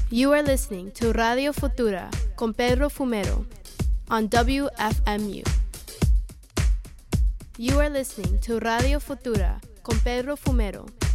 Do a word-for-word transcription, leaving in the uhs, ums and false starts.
You are listening to Radio Futura con Pedro Fumero on W F M U. You are listening to Radio Futura con Pedro Fumero